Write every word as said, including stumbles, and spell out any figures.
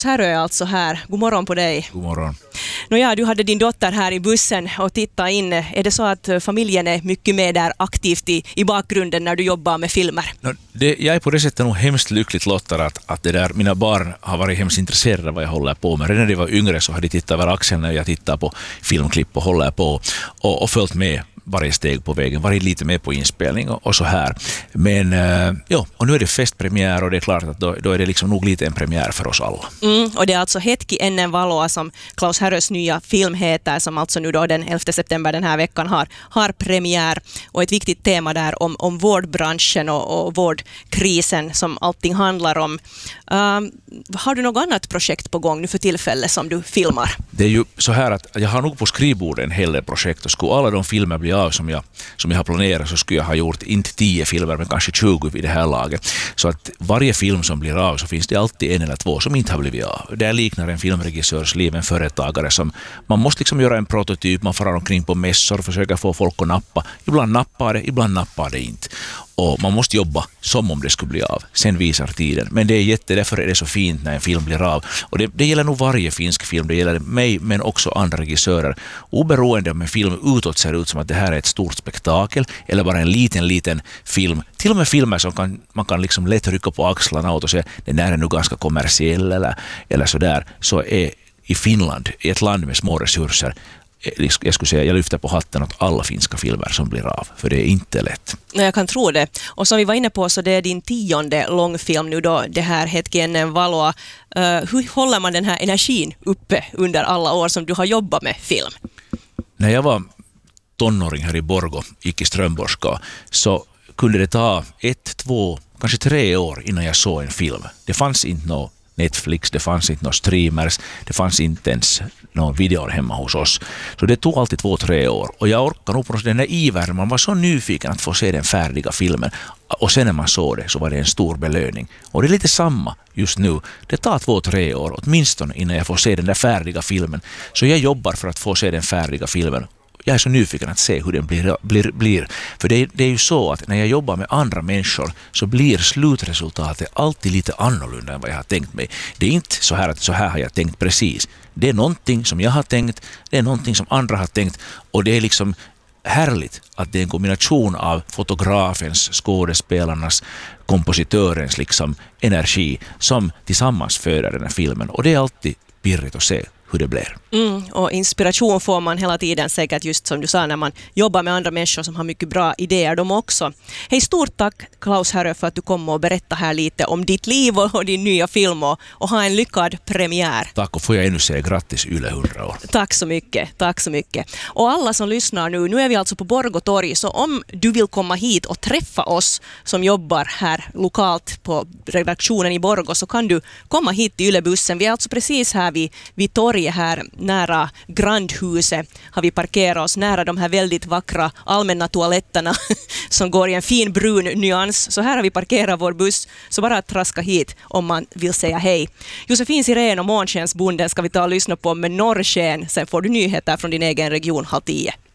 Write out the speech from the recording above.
Härö är alltså här. God morgon på dig. God morgon. Nå ja, du hade din dotter här i bussen och titta in. Är det så att familjen är mycket med där aktivt i, i bakgrunden när du jobbar med filmer? No, det, jag är på det sättet nog hemskt lyckligt lottad att, att det där, mina barn har varit hemskt intresserade av vad jag håller på med. Redan när de var yngre så hade de tittat över axeln när jag tittar på filmklipp och håller på och, och följt med varje steg på vägen, varit lite med på inspelning och, och så här. Men äh, ja, och nu är det festpremiär och det är klart att då, då är det liksom nog lite en premiär för oss alla. Mm, och det är alltså Hetki ennen valoa som Klaus Härös nya film heter, som alltså nu då den elfte september den här veckan har, har premiär. Och ett viktigt tema där om, om vårdbranschen och, och vårdkrisen som allting handlar om. Um, har du något annat projekt på gång nu för tillfället som du filmar? Det är ju så här att jag har nog på skrivbordet en hel del projekt och skulle alla de filmer bli av som jag, som jag har planerat så skulle jag ha gjort inte tio filmer men kanske tjugo vid det här laget. Så att varje film som blir av så finns det alltid en eller två som inte har blivit av. Det liknar en filmregissörs liv, en företagare som man måste liksom göra en prototyp, man farar omkring på mässor och försöker få folk att nappa. Ibland nappar det, ibland nappar det inte. Och man måste jobba som om det skulle bli av. Sen visar tiden. Men det är jätte, därför är det så fint när en film blir av. Och det, det gäller nog varje finsk film. Det gäller mig men också andra regissörer. Oberoende om en film utåt ser ut som att det här är ett stort spektakel eller bara en liten, liten film. Till och med filmer som kan, man kan liksom lätt rycka på axlarna åt och säga den här är nu ganska kommersiell eller, eller sådär. Så är i Finland, i ett land med små resurser, jag skulle säga, jag lyfter på hatten åt alla finska filmer som blir av, för det är inte lätt. Jag kan tro det. Och som vi var inne på så det är din tionde långfilm nu då, det här Hetki ennen valoa. Uh, hur håller man den här energin uppe under alla år som du har jobbat med film? När jag var tonåring här i Borgå, gick i Strömborska, så kunde det ta ett, två, kanske tre år innan jag såg en film. Det fanns inte något Netflix, det fanns inte några streamers, det fanns inte ens någon video hemma hos oss. Så det tog alltid två, tre år. Och jag orkar nog på den där ivern, man var så nyfiken att få se den färdiga filmen. Och sen när man såg det så var det en stor belöning. Och det är lite samma just nu. Det tar två, tre år åtminstone innan jag får se den där färdiga filmen. Så jag jobbar för att få se den färdiga filmen. Jag är så nyfiken att se hur den blir. blir, blir. För det är, det är ju så att när jag jobbar med andra människor så blir slutresultatet alltid lite annorlunda än vad jag har tänkt mig. Det är inte så här att så här har jag tänkt precis. Det är någonting som jag har tänkt, det är någonting som andra har tänkt och det är liksom härligt att det är en kombination av fotografens, skådespelarnas, kompositörens liksom energi som tillsammans föder den här filmen och det är alltid pirrigt att se hur det blir. Mm, och inspiration får man hela tiden säkert just som du sa när man jobbar med andra människor som har mycket bra idéer de också. Hej, stort tack Klaus Härö för att du kom och berätta här lite om ditt liv och din nya film och, och ha en lyckad premiär. Tack och får jag ännu säga grattis Yle hundra år. Tack så mycket, tack så mycket. Och alla som lyssnar nu, nu är vi alltså på Borgå torg så om du vill komma hit och träffa oss som jobbar här lokalt på redaktionen i Borgå så kan du komma hit till Ylebussen. Vi är alltså precis här vid, vid torg här nära Grandhuset har vi parkerat oss nära de här väldigt vackra allmänna toaletterna som går i en fin brun nyans. Så här har vi parkerat vår buss så bara att traska hit om man vill säga hej. Josefin Sirén och Månskensbonden ska vi ta och lyssna på med Norrsken. Sen får du nyheter från din egen region halv tio.